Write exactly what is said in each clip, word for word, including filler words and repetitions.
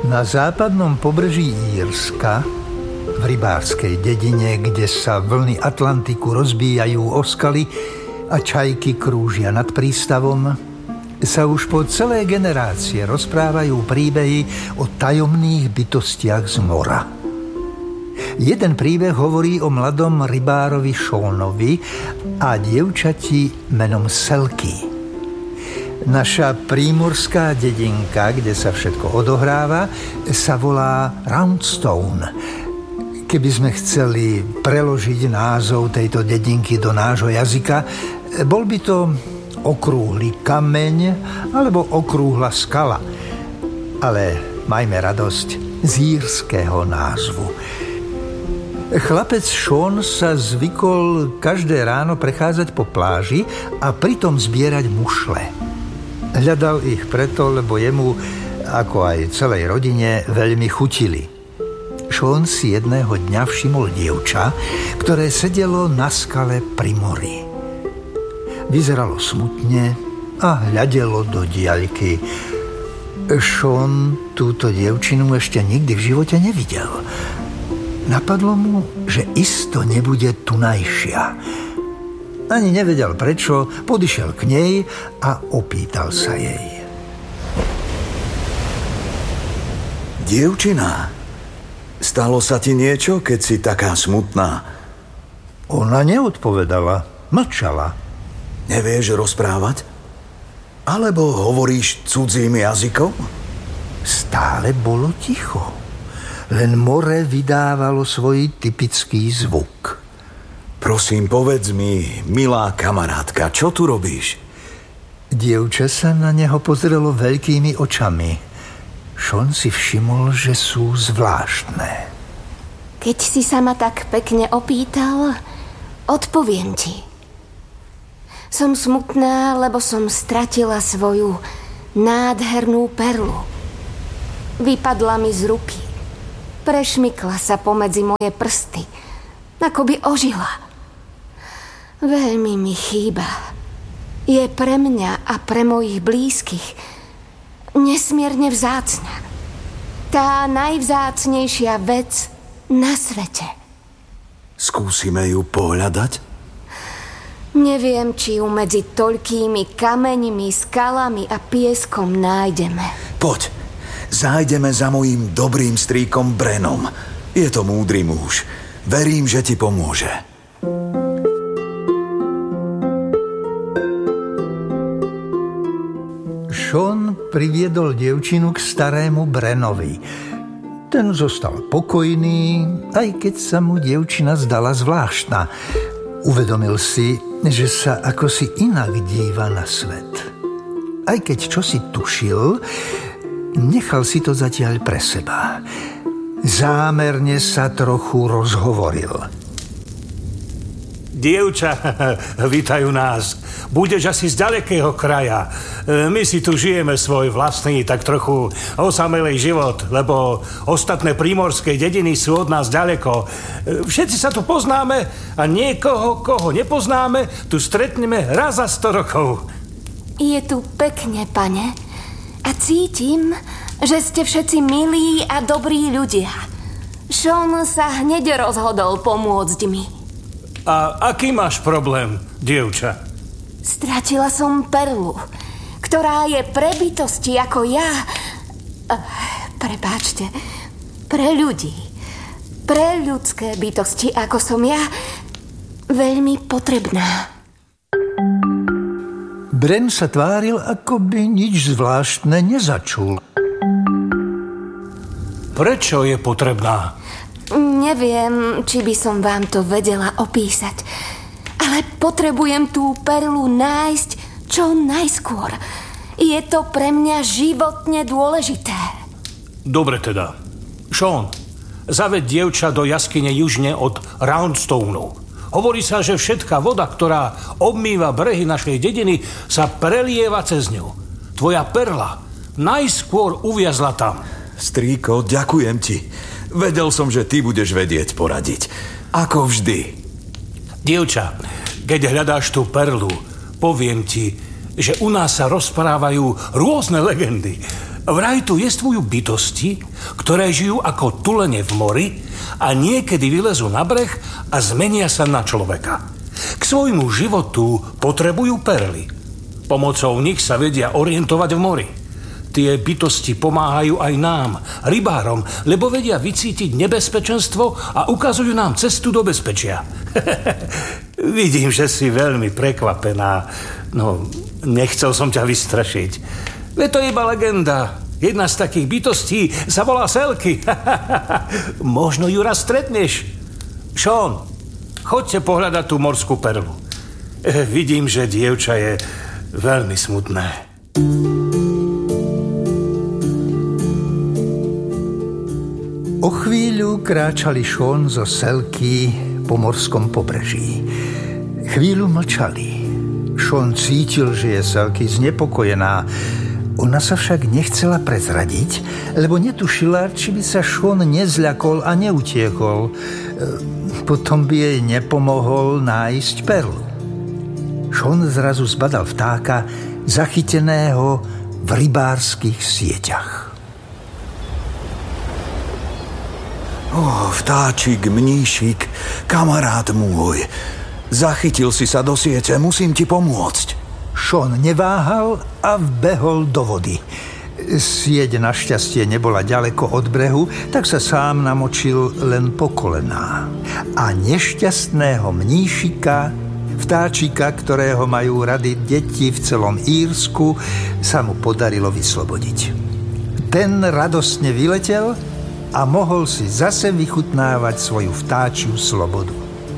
Na západnom pobreží Írska, v rybárskej dedine, kde sa vlny Atlantiku rozbíjajú o skaly a čajky krúžia nad prístavom, sa už po celé generácie rozprávajú príbehy o tajomných bytostiach z mora. Jeden príbeh hovorí o mladom rybárovi Seanovi a dievčati menom Selky. Naša prímorská dedinka, kde sa všetko odohráva, sa volá Roundstone. Keby sme chceli preložiť názov tejto dedinky do nášho jazyka, bol by to okrúhly kameň alebo okrúhla skala. Ale majme radosť z írskeho názvu. Chlapec Sean sa zvykol každé ráno prechádzať po pláži a pritom zbierať mušle. Hľadal ich preto, lebo jemu, ako aj celej rodine, veľmi chutili. Sean si jedného dňa všimol dievča, ktoré sedelo na skale pri mori. Vyzeralo smutne a hľadelo do diaľky. Sean túto dievčinu ešte nikdy v živote nevidel. Napadlo mu, že isto nebude tunajšia. Ani nevedel prečo, podišiel k nej a opýtal sa jej. Dievčina, stalo sa ti niečo, keď si taká smutná? Ona neodpovedala, mlčala. Nevieš rozprávať? Alebo hovoríš cudzím jazykom? Stále bolo ticho. Len more vydávalo svoj typický zvuk. Prosím, povedz mi, milá kamarátka, čo tu robíš? Dievča sa na neho pozrelo veľkými očami. Sean si všimol, že sú zvláštne. Keď si sa ma tak pekne opýtal, odpoviem ti. Som smutná, lebo som stratila svoju nádhernú perlu. Vypadla mi z ruky. Prešmykla sa pomedzi moje prsty, ako by ožila. Veľmi mi chýba. Je pre mňa a pre mojich blízkych nesmierne vzácna. Tá najvzácnejšia vec na svete. Skúsime ju pohľadať? Neviem, či ju medzi toľkými kameňmi, skalami a pieskom nájdeme. Poď, zájdeme za mojím dobrým strýkom Brenom. Je to múdry muž. Verím, že ti pomôže. Sean priviedol dievčinu k starému Brenovi. Ten zostal pokojný, aj keď sa mu dievčina zdala zvláštna. Uvedomil si, že sa akosi inak díva na svet. Aj keď čosi tušil, nechal si to zatiaľ pre seba. Zámerne sa trochu rozhovoril. Dievča, vítajú nás. Budeš asi z ďalekého kraja. My si tu žijeme svoj vlastný, tak trochu osamelý život, lebo ostatné prímorské dediny sú od nás ďaleko. Všetci sa tu poznáme a niekoho, koho nepoznáme, tu stretneme raz za sto rokov. Je tu pekne, pane. A cítim, že ste všetci milí a dobrí ľudia. Sean sa hneď rozhodol pomôcť mi. A aký máš problém, dievča? Stratila som perlu, ktorá je pre bytosti ako ja. Prepáčte, pre ľudí, pre ľudské bytosti ako som ja, veľmi potrebná. Bren sa tváril, ako by nič zvláštne nezačul. Prečo je potrebná? Neviem, či by som vám to vedela opísať, ale potrebujem tú perlu nájsť čo najskôr. Je to pre mňa životne dôležité. Dobre teda. Sean, zaved dievča do jaskyne južne od Roundstoneu. Hovorí sa, že všetká voda, ktorá obmýva brehy našej dediny, sa prelieva cez ňu. Tvoja perla najskôr uviazla tam. Strýko, ďakujem ti. Vedel som, že ty budeš vedieť poradiť. Ako vždy. Dievča, keď hľadáš tú perlu, poviem ti, že u nás sa rozprávajú rôzne legendy. Vraj tu jestvujú bytosti, ktoré žijú ako tulene v mori a niekedy vylezú na breh a zmenia sa na človeka. K svojmu životu potrebujú perly. Pomocou nich sa vedia orientovať v mori. Tie bytosti pomáhajú aj nám, rybárom, lebo vedia vycítiť nebezpečenstvo a ukazujú nám cestu do bezpečia. Vidím, že si veľmi prekvapená. No, nechcel som ťa vystrašiť. Veď to je iba legenda. Jedna z takých bytostí sa volá Selky. Možno ju raz stretneš. Sean, choďte pohľadať tú morskú perlu. E, vidím, že dievča je veľmi smutné. O chvíľu kráčali Sean zo Selky po morskom pobreží. Chvíľu mlčali. Sean cítil, že je Selky znepokojená. Ona sa však nechcela prezradiť, lebo netušila, či by sa Sean nezľakol a neutiekol. Potom by jej nepomohol nájsť perlu. Sean zrazu zbadal vtáka, zachyteného v rybárskych sieťach. Ó, vtáčik, mníšik, kamarát môj. Zachytil si sa do siete, musím ti pomôcť. Sean neváhal a vbehol do vody. Sieť našťastie nebola ďaleko od brehu, tak sa sám namočil len po kolená. A nešťastného mníšika, vtáčika, ktorého majú rady deti v celom Írsku, sa mu podarilo vyslobodiť. Ten radostne vyletel a mohol si zase vychutnávať svoju vtáčiu slobodu.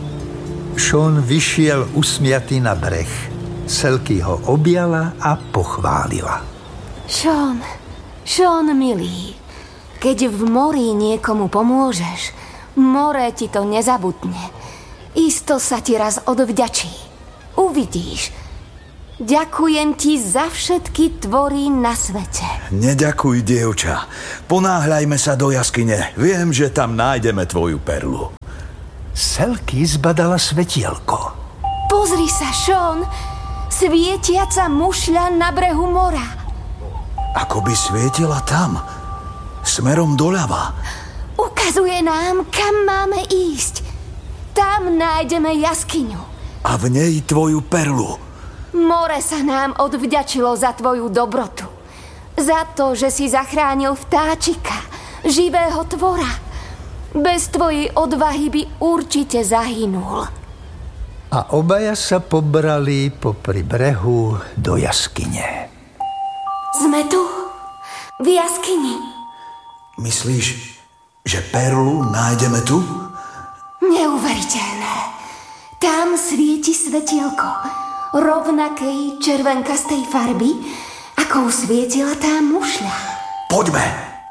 Sean vyšiel usmiatý na breh. Selky ho objala a pochválila. Sean, Sean milý, keď v mori niekomu pomôžeš, more ti to nezabudne. Isto sa ti raz odvďačí. Uvidíš. Ďakujem ti za všetky tvory na svete. Neďakuj, dievča. Ponáhľajme sa do jaskyne. Viem, že tam nájdeme tvoju perlu. Selky zbadala svetielko. Pozri sa, Sean. Svietiaca mušľa na brehu mora. Ako by svietila tam, smerom doľava. Ukazuje nám, kam máme ísť. Tam nájdeme jaskyňu. A v nej tvoju perlu. More sa nám odvďačilo za tvoju dobrotu. Za to, že si zachránil vtáčika, živého tvora. Bez tvojej odvahy by určite zahynul. A obaja sa pobrali popri brehu do jaskyne. Sme tu, v jaskyni. Myslíš, že perlu nájdeme tu? Neuveriteľné. Tam svieti svetielko rovnakej červenkastej farby, akou svietila tá mušľa. Poďme.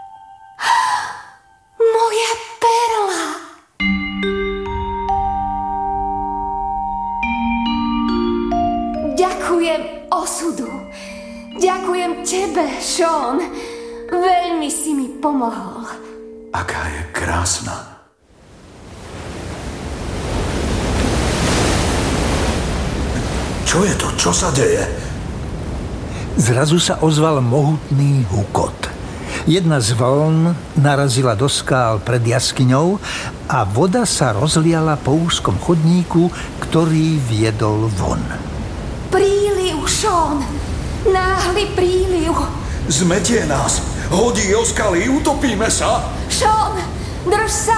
Moja perla. Ďakujem osudu. Ďakujem tebe, Sean. Veľmi si mi pomohol. Aká je krásna. Čo je to? Čo sa deje? Zrazu sa ozval mohutný hukot. Jedna z vln narazila do skál pred jaskyňou a voda sa rozliala po úzkom chodníku, ktorý viedol von. Príliv, Sean! Náhly príliv! Zmetie nás! Hodí o skaly, utopíme sa! Sean, drž sa!